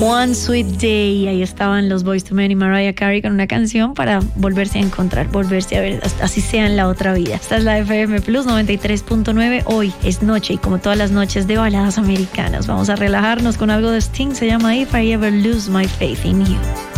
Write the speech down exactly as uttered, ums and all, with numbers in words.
One Sweet Day. Ahí estaban los Boyz two Men y Mariah Carey con una canción para volverse a encontrar, volverse a ver, así sea en la otra vida. Esta es la F M Plus noventa y tres punto nueve. Hoy es noche y como todas las noches de baladas americanas, vamos a relajarnos con algo de Sting. Se llama If I Ever Lose My Faith in You.